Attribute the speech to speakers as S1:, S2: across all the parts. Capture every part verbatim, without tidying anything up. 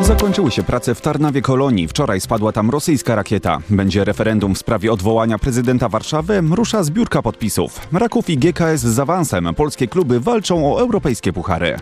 S1: Zakończyły się prace w Tarnawie Kolonii. Wczoraj spadła tam rosyjska rakieta. Będzie referendum w sprawie odwołania prezydenta Warszawy. Rusza zbiórka podpisów. Raków i G K S z awansem. Polskie kluby walczą o europejskie puchary.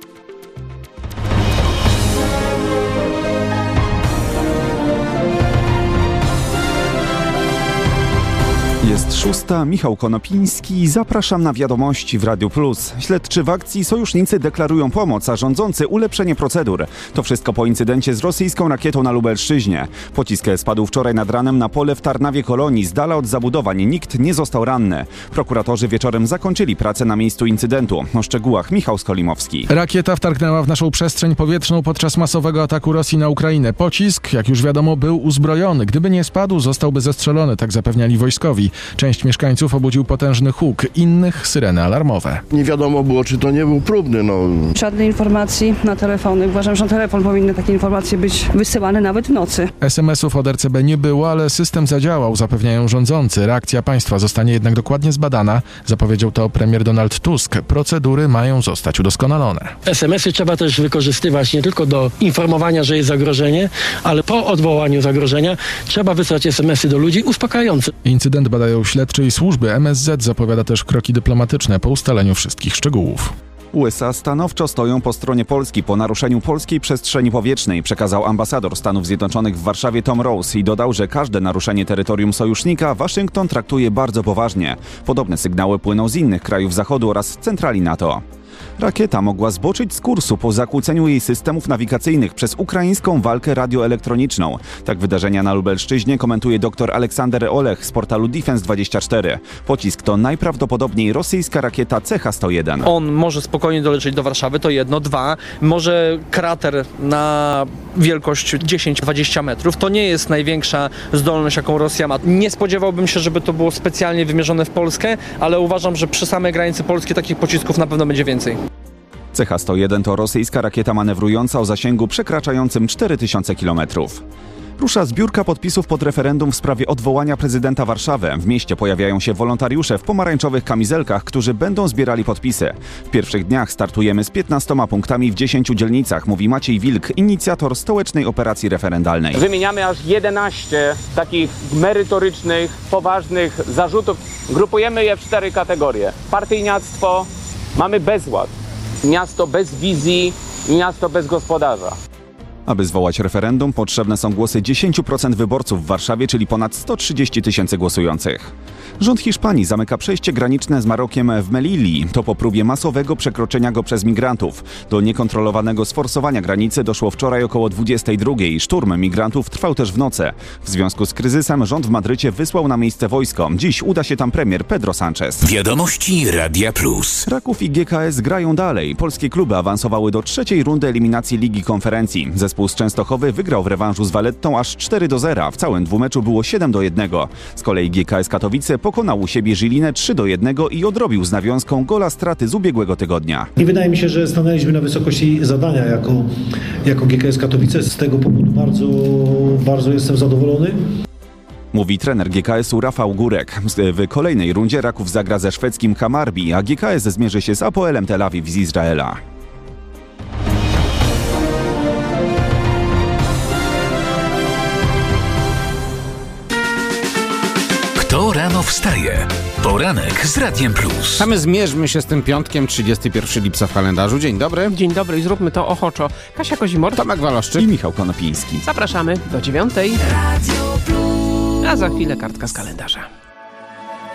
S1: Jest szósta, Michał Konopiński. Zapraszam na wiadomości w Radiu Plus. Śledczy w akcji, sojusznicy deklarują pomoc, a rządzący ulepszenie procedur. To wszystko po incydencie z rosyjską rakietą na Lubelszczyźnie. Pocisk spadł wczoraj nad ranem na pole w Tarnawie Kolonii. Z dala od zabudowań nikt nie został ranny. Prokuratorzy wieczorem zakończyli pracę na miejscu incydentu. O szczegółach Michał Skolimowski.
S2: Rakieta wtargnęła w naszą przestrzeń powietrzną podczas masowego ataku Rosji na Ukrainę. Pocisk, jak już wiadomo, był uzbrojony. Gdyby nie spadł, zostałby zestrzelony, tak zapewniali wojskowi. Część mieszkańców obudził potężny huk, innych syreny alarmowe.
S3: Nie wiadomo było, czy to nie był próbny. No.
S4: Żadnej informacji na telefony. Uważam, że na telefon powinny takie informacje być wysyłane nawet w nocy.
S2: es em esów od er ce be nie było, ale system zadziałał, zapewniają rządzący. Reakcja państwa zostanie jednak dokładnie zbadana. Zapowiedział to premier Donald Tusk. Procedury mają zostać udoskonalone.
S5: es em esy trzeba też wykorzystywać nie tylko do informowania, że jest zagrożenie, ale po odwołaniu zagrożenia trzeba wysłać es em esy do ludzi uspokajające.
S2: Incydent badają śledczy i służby. em es zet zapowiada też kroki dyplomatyczne po ustaleniu wszystkich szczegółów.
S1: U es a stanowczo stoją po stronie Polski po naruszeniu polskiej przestrzeni powietrznej, przekazał ambasador Stanów Zjednoczonych w Warszawie Tom Rose i dodał, że każde naruszenie terytorium sojusznika Waszyngton traktuje bardzo poważnie. Podobne sygnały płyną z innych krajów Zachodu oraz centrali NATO. Rakieta mogła zboczyć z kursu po zakłóceniu jej systemów nawigacyjnych przez ukraińską walkę radioelektroniczną. Tak wydarzenia na Lubelszczyźnie komentuje dr Aleksander Olech z portalu Defense dwadzieścia cztery. Pocisk to najprawdopodobniej rosyjska rakieta C H sto jeden.
S6: On może spokojnie dolecieć do Warszawy, to jedno. Dwa, może krater na wielkość dziesięć dwadzieścia metrów. To nie jest największa zdolność, jaką Rosja ma. Nie spodziewałbym się, żeby to było specjalnie wymierzone w Polskę, ale uważam, że przy samej granicy polskiej takich pocisków na pewno będzie więcej.
S1: C H sto jeden to rosyjska rakieta manewrująca o zasięgu przekraczającym cztery tysiące kilometrów. Rusza zbiórka podpisów pod referendum w sprawie odwołania prezydenta Warszawy. W mieście pojawiają się wolontariusze w pomarańczowych kamizelkach, którzy będą zbierali podpisy. W pierwszych dniach startujemy z piętnastoma punktami w dziesięciu dzielnicach, mówi Maciej Wilk, inicjator stołecznej operacji referendalnej.
S7: Wymieniamy aż jedenaście takich merytorycznych, poważnych zarzutów. Grupujemy je w cztery kategorie. Partyjniactwo, mamy bezład, miasto bez wizji i miasto bez gospodarza.
S1: Aby zwołać referendum, potrzebne są głosy dziesięć procent wyborców w Warszawie, czyli ponad sto trzydzieści tysięcy głosujących. Rząd Hiszpanii zamyka przejście graniczne z Marokiem w Melilli. To po próbie masowego przekroczenia go przez migrantów. Do niekontrolowanego sforsowania granicy doszło wczoraj około dwudziestej drugiej. Szturm migrantów trwał też w nocy. W związku z kryzysem rząd w Madrycie wysłał na miejsce wojsko. Dziś uda się tam premier Pedro Sánchez.
S8: Wiadomości Radia Plus.
S1: Raków i G K S grają dalej. Polskie kluby awansowały do trzeciej rundy eliminacji Ligi Konferencji. Zespół z Częstochowy wygrał w rewanżu z Valettą aż cztery do zera. W całym dwumeczu było siedem do jednego. Z kolei G K S Katowice pokonał u siebie Żylinę trzy do jednego i odrobił z nawiązką gola straty z ubiegłego tygodnia.
S9: I wydaje mi się, że stanęliśmy na wysokości zadania jako, jako G K S Katowice. Z tego powodu bardzo, bardzo jestem zadowolony.
S1: Mówi trener G K S-u Rafał Górek. W kolejnej rundzie Raków zagra ze szwedzkim Hammarby, a G K S zmierzy się z Apoelem Tel Awiw z Izraela.
S8: Kto rano wstaje? Poranek z Radiem Plus.
S10: A my zmierzmy się z tym piątkiem, trzydziestego pierwszego lipca w kalendarzu. Dzień dobry.
S11: Dzień dobry i zróbmy to ochoczo. Kasia Kozimor,
S10: Tomek Waloszczyk
S1: i Michał Konopiński.
S11: Zapraszamy do dziewiątej. A za chwilę kartka z kalendarza.